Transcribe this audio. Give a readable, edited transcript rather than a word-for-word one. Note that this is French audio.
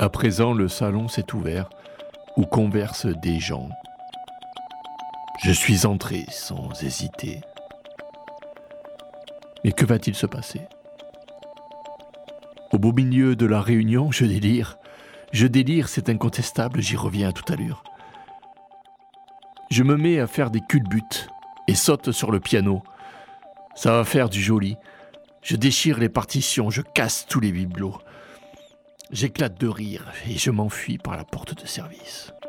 À présent, le salon s'est ouvert, où conversent des gens. Je suis entré sans hésiter. Mais que va-t-il se passer ? Au beau milieu de la réunion, je délire. Je délire, c'est incontestable, j'y reviens à toute allure. Je me mets à faire des culbutes et saute sur le piano. Ça va faire du joli. Je déchire les partitions, je casse tous les bibelots. J'éclate de rire et je m'enfuis par la porte de service.